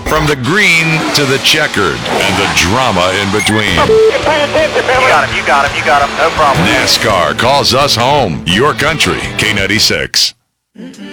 From the green to the checkered and the drama in between. You got him. No problem. NASCAR calls us home. Your country, K96.